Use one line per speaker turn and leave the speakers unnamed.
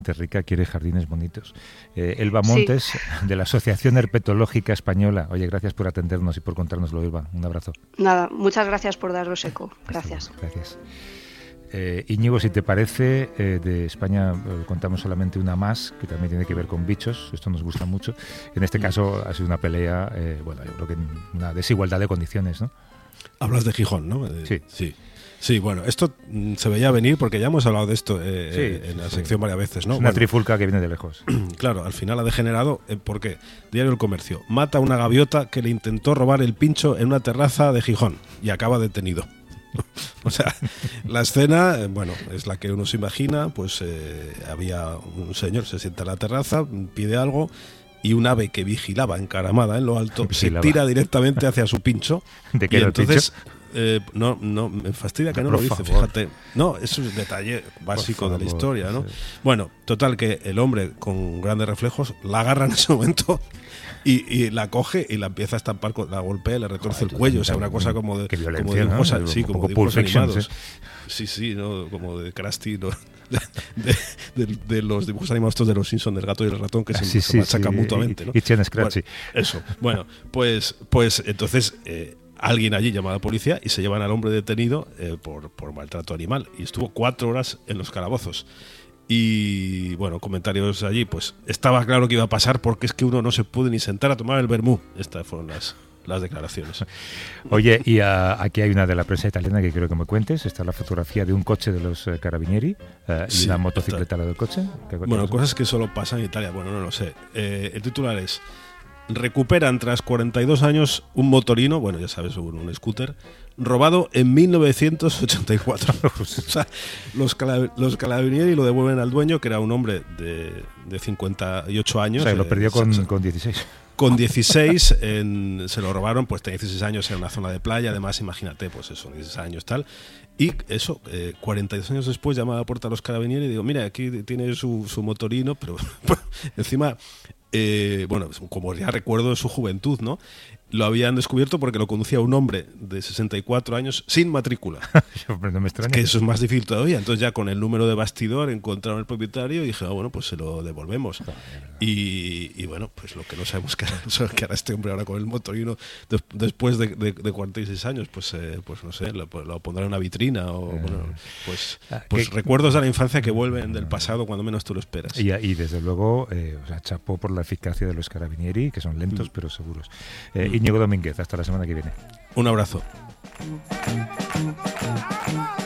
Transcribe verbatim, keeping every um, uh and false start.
Rica quiere jardines bonitos. Eh, Elba Montes, sí. de la Asociación Herpetológica Española. Oye, gracias por atendernos y por contárnoslo, Elba. Un abrazo.
Nada, muchas gracias por daros eco. Gracias.
Gracias. Eh, Íñigo, si te parece, eh, de España eh, contamos solamente una más, que también tiene que ver con bichos. Esto nos gusta mucho. En este caso ha sido una pelea, eh, bueno, yo creo que una desigualdad de condiciones, ¿no?
Hablas de Gijón, ¿no? Eh,
sí.
Sí. Sí, bueno, esto se veía venir porque ya hemos hablado de esto eh, sí, en la sí. sección varias veces, ¿no?
Es una
bueno,
trifulca que viene de lejos.
Claro, al final ha degenerado, eh, ¿por qué? Diario El Comercio. Mata a una gaviota que le intentó robar el pincho en una terraza de Gijón y acaba detenido. O sea, la escena, eh, bueno, es la que uno se imagina, pues eh, había un señor, se sienta en la terraza, pide algo y un ave que vigilaba encaramada en lo alto vigilaba. se tira directamente hacia su pincho.
¿De qué
y entonces...
pincho?
Eh, no, no, me fastidia que no, no lo dice, favor. Fíjate. No, eso es un detalle básico favor, de la historia, ¿no? Sí. Bueno, total, que el hombre con grandes reflejos la agarra en ese momento y, y la coge y la empieza a estampar, la golpea y le retorce
Ay,
el cuello. O sea, una cosa como de,
como
de dibujos,
¿no?
sí, como dibujos animados. Sí, sí, ¿no? Como de Krusty, ¿no? De, de, de, de los dibujos animados de los Simpsons, del gato y el ratón, que se,
sí,
se
sí,
machacan
sí.
mutuamente, ¿no?
Y Chen Scratchy.
Bueno, eso. Bueno, pues, pues entonces... Eh, alguien allí llama a la policía y se llevan al hombre detenido eh, por, por maltrato animal. Y estuvo cuatro horas en los calabozos. Y bueno, comentarios allí, pues estaba claro que iba a pasar porque es que uno no se puede ni sentar a tomar el vermú. Estas fueron las, las declaraciones.
Oye, y uh, aquí hay una de la prensa italiana que quiero que me cuentes. Está la fotografía de un coche de los uh, Carabinieri uh, y sí, una motocicleta al lado del coche.
Bueno, cosas que solo pasan en Italia. Bueno, no lo sé. Eh, el titular es: recuperan tras cuarenta y dos años un motorino, bueno, ya sabes, un, un scooter, robado en mil novecientos ochenta y cuatro. O sea, los, cala, los Carabinieri lo devuelven al dueño, que era un hombre de, de cincuenta y ocho años.
O sea, lo perdió
eh,
con,
se,
con dieciséis.
Con dieciséis en, se lo robaron, pues tenía dieciséis años en una zona de playa, además imagínate, pues eso, dieciséis años tal. Y eso, eh, cuarenta y dos años después llama a la puerta a los Carabinieri y digo, mira, aquí tiene su, su motorino, pero encima... Eh, bueno, como ya recuerdo de su juventud, ¿no? Lo habían descubierto porque lo conducía un hombre de sesenta y cuatro años sin matrícula.
no me extraña.
Que eso es más difícil todavía. Entonces ya con el número de bastidor encontraron el propietario y dije, ah, bueno, pues se lo devolvemos. Y, y bueno, pues lo que no sabemos que hará, que hará este hombre ahora con el motorino de, después de, de, de cuarenta y seis años, pues, eh, pues no sé, lo, lo pondrá en una vitrina o, eh, bueno, pues, pues recuerdos de la infancia que vuelven del pasado cuando menos tú lo esperas.
Y, y desde luego, eh, o sea, chapó por la eficacia de los Carabinieri, que son lentos mm. pero seguros. Eh, mm. Íñigo Domínguez, hasta la semana que viene.
Un abrazo.